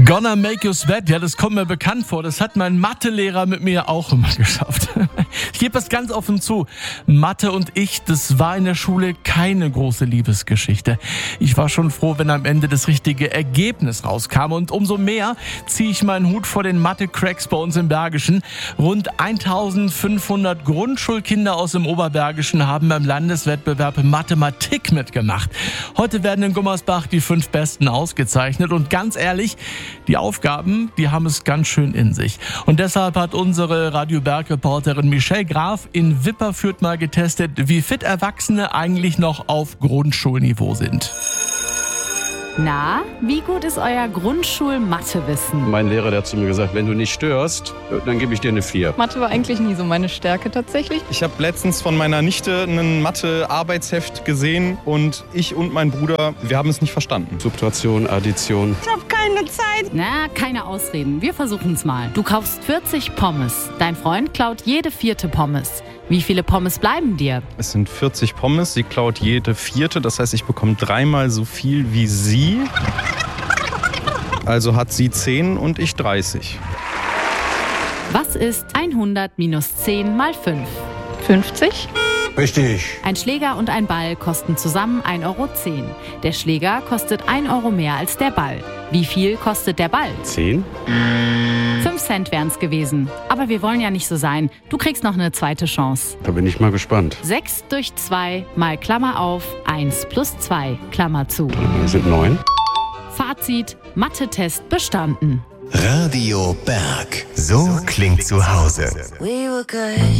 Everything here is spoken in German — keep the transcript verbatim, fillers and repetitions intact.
Gonna make you sweat, ja, das kommt mir bekannt vor. Das hat mein Mathelehrer mit mir auch immer geschafft. Ich gebe es ganz offen zu. Mathe und ich, das war in der Schule keine große Liebesgeschichte. Ich war schon froh, wenn am Ende das richtige Ergebnis rauskam. Und umso mehr ziehe ich meinen Hut vor den Mathe-Cracks bei uns im Bergischen. Rund eintausendfünfhundert Grundschulkinder aus dem Oberbergischen haben beim Landeswettbewerb Mathematik mitgemacht. Heute werden in Gummersbach die fünf Besten ausgezeichnet. Und ganz ehrlich, die Aufgaben, die haben es ganz schön in sich. Und deshalb hat unsere Radio Berg-Reporterin Michelle Graf in Wipperfürth mal getestet, wie fit Erwachsene eigentlich noch auf Grundschulniveau sind. Na, wie gut ist euer Grundschul-Mathewissen? Mein Lehrer, der hat zu mir gesagt, wenn du nicht störst, dann gebe ich dir eine vier. Mathe war eigentlich nie so meine Stärke tatsächlich. Ich habe letztens von meiner Nichte ein Mathe-Arbeitsheft gesehen und ich und mein Bruder, wir haben es nicht verstanden. Subtraktion, Addition. Ich habe keine Zeit. Na, keine Ausreden. Wir versuchen's mal. Du kaufst vierzig Pommes. Dein Freund klaut jede vierte Pommes. Wie viele Pommes bleiben dir? Es sind vierzig Pommes, sie klaut jede vierte, das heißt, ich bekomme dreimal so viel wie sie. Also hat sie zehn und ich dreißig. Was ist hundert minus zehn mal fünf? fünfzig? Richtig. Ein Schläger und ein Ball kosten zusammen ein Euro zehn. Der Schläger kostet ein Euro mehr als der Ball. Wie viel kostet der Ball? zehn? fünf Cent wären's gewesen. Aber wir wollen ja nicht so sein. Du kriegst noch eine zweite Chance. Da bin ich mal gespannt. sechs durch zwei mal Klammer auf, eins plus zwei, Klammer zu. Wir sind neun. Fazit: Mathe-Test bestanden. Radio Berg. So klingt zu Hause. We were good.